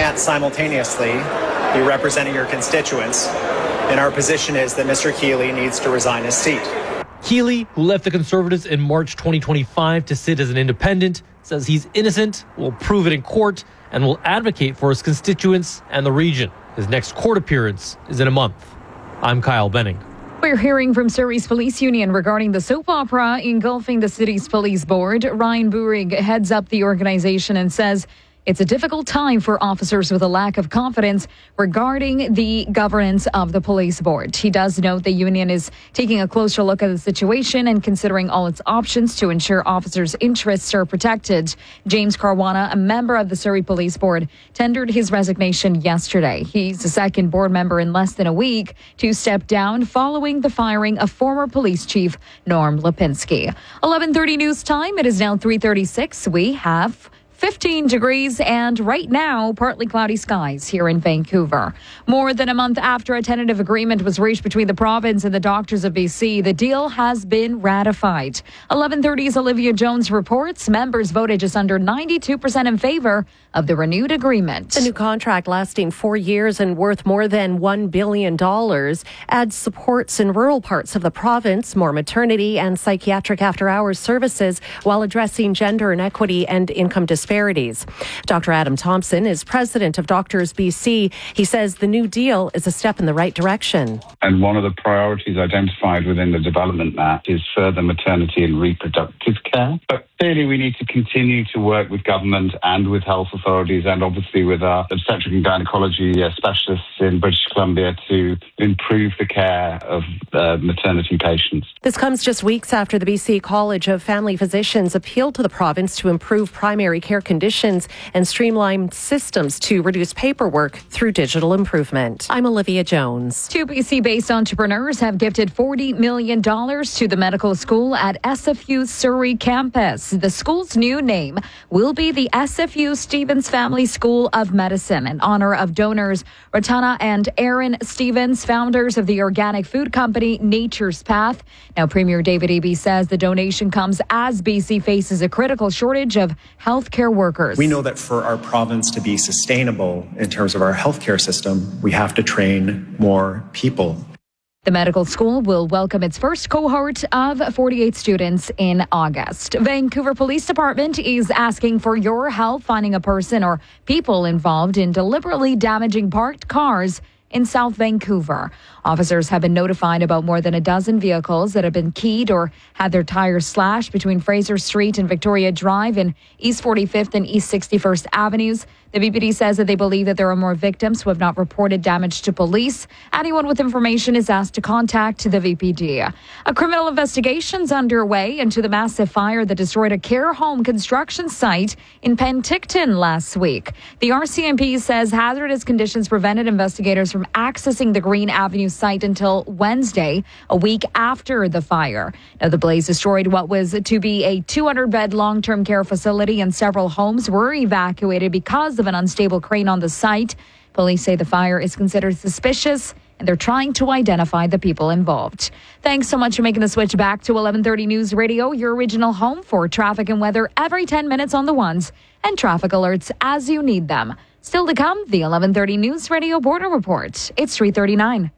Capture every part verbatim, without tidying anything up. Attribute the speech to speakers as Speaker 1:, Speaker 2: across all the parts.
Speaker 1: can't simultaneously be representing your constituents, and our position is that Mister Keeley needs to resign his seat.
Speaker 2: Keeley, who left the Conservatives in March twenty twenty-five to sit as an independent, says he's innocent, will prove it in court, and will advocate for his constituents and the region. His next court appearance is in a month. I'm Kyle Benning.
Speaker 3: We're hearing from Surrey's police union regarding the soap opera engulfing the city's police board. Ryan Burig heads up the organization and says it's a difficult time for officers with a lack of confidence regarding the governance of the police board. He does note the union is taking a closer look at the situation and considering all its options to ensure officers' interests are protected. James Caruana, a member of the Surrey Police Board, tendered his resignation yesterday. He's the second board member in less than a week to step down following the firing of former police chief Norm Lipinski. eleven thirty news time. It is now three thirty-six. We have fifteen degrees and right now partly cloudy skies here in Vancouver. More than a month after a tentative agreement was reached between the province and the doctors of B C, the deal has been ratified. eleven thirty's Olivia Jones reports members voted just under ninety-two percent in favor of the renewed agreement.
Speaker 4: The new contract, lasting four years and worth more than one billion dollars, adds supports in rural parts of the province, more maternity and psychiatric after-hours services, while addressing gender inequity and income disparities. Disparities. Doctor Adam Thompson is president of Doctors B C. He says the new deal is a step in the right direction.
Speaker 5: And one of the priorities identified within the development map is further maternity and reproductive care. But clearly we need to continue to work with government and with health authorities and obviously with our obstetric and gynecology uh, specialists in British Columbia to improve the care of uh, maternity patients.
Speaker 4: This comes just weeks after the B C College of Family Physicians appealed to the province to improve primary care conditions and streamline systems to reduce paperwork through digital improvement. I'm Olivia Jones.
Speaker 3: Two B C-based entrepreneurs have gifted forty million dollars to the medical school at S F U Surrey campus. The school's new name will be the S F U Stevens Family School of Medicine in honor of donors Ratana and Aaron Stevens, founders of the organic food company Nature's Path. Now, Premier David Eby says the donation comes as B C faces a critical shortage of healthcare workers.
Speaker 1: We know that for our province to be sustainable in terms of our healthcare system, we have to train more people.
Speaker 3: The medical school will welcome its first cohort of forty-eight students in August. Vancouver Police Department is asking for your help finding a person or people involved in deliberately damaging parked cars in South Vancouver. Officers have been notified about more than a dozen vehicles that have been keyed or had their tires slashed between Fraser Street and Victoria Drive in East forty-fifth and East sixty-first Avenues. The V P D says that they believe that there are more victims who have not reported damage to police. Anyone with information is asked to contact the V P D. A criminal investigation is underway into the massive fire that destroyed a care home construction site in Penticton last week. The R C M P says hazardous conditions prevented investigators from accessing the Green Avenue site until Wednesday, a week after the fire. Now, the blaze destroyed what was to be a two hundred bed long-term care facility, and several homes were evacuated because of an unstable crane on the site. Police say the fire is considered suspicious and they're trying to identify the people involved. Thanks so much for making the switch back to eleven thirty News Radio, your original home for traffic and weather every ten minutes on the ones and traffic alerts as you need them. Still to come, the eleven thirty News Radio Border Report. It's three thirty-nine.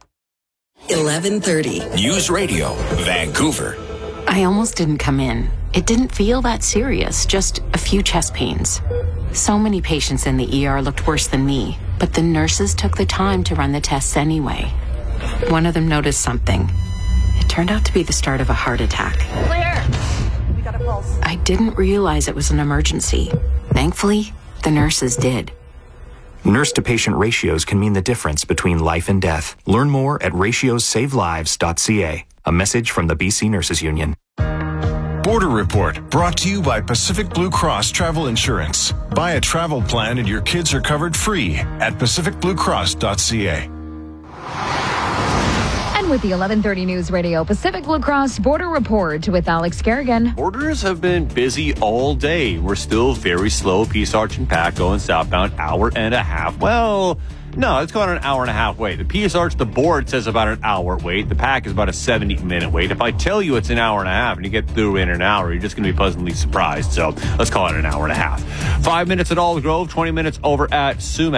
Speaker 6: eleven thirty News Radio, Vancouver.
Speaker 7: I almost didn't come in. It didn't feel that serious, just a few chest pains. So many patients in the E R looked worse than me, but the nurses took the time to run the tests anyway. One of them noticed something. It turned out to be the start of a heart attack.
Speaker 4: Clear. We got a pulse.
Speaker 7: I didn't realize it was an emergency. Thankfully, the nurses did.
Speaker 8: Nurse-to-patient ratios can mean the difference between life and death. Learn more at ratios save lives dot c a. A message from the B C Nurses Union.
Speaker 9: Border Report, brought to you by Pacific Blue Cross Travel Insurance. Buy a travel plan and your kids are covered free at pacific blue cross dot c a.
Speaker 3: And with the eleven thirty News Radio Pacific Blue Cross Border Report with Alex Kerrigan.
Speaker 10: Borders have been busy all day. We're still very slow. Peace Arch and Pac going southbound, hour and a half. Well, no, it's going an hour and a half wait. The Peace Arch, the board says about an hour wait. The Pac is about a seventy minute wait. If I tell you it's an hour and a half and you get through in an hour, you're just going to be pleasantly surprised. So let's call it an hour and a half. Five minutes at Olive Grove, twenty minutes over at Sumac.